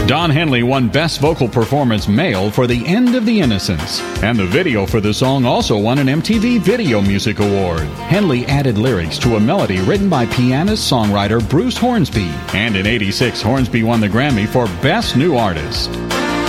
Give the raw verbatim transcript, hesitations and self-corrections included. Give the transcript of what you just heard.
Don Henley won Best Vocal Performance Male for The End of the Innocents, and the video for the song also won an M T V Video Music Award. Henley added lyrics to a melody written by pianist-songwriter Bruce Hornsby, and in eighty-six, Hornsby won the Grammy for Best New Artist.